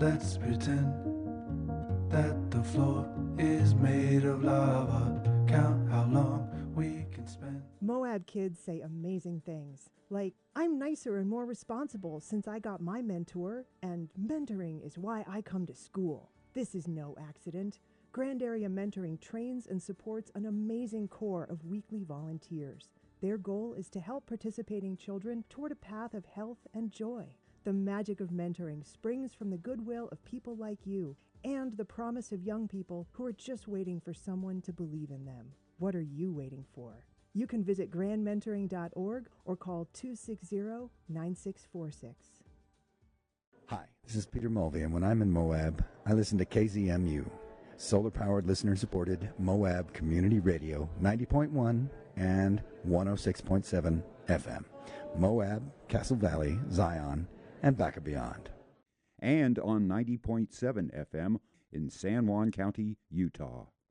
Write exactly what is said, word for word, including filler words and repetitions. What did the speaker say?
Let's pretend that the floor is made of lava. Count how long we can spend. Moab kids say amazing things, like, I'm nicer and more responsible since I got my mentor, and mentoring is why I come to school. This is no accident. Grand Area Mentoring trains and supports an amazing core of weekly volunteers. Their goal is to help participating children toward a path of health and joy. The magic of mentoring springs from the goodwill of people like you and the promise of young people who are just waiting for someone to believe in them. What are you waiting for? You can visit grand mentoring dot org or call two six zero, nine six four six. Hi, this is Peter Mulvey, and when I'm in Moab, I listen to K Z M U, solar-powered, listener-supported Moab Community Radio, ninety point one and one oh six point seven F M. Moab, Castle Valley, Zion, and back and beyond. And on ninety point seven F M in San Juan County, Utah.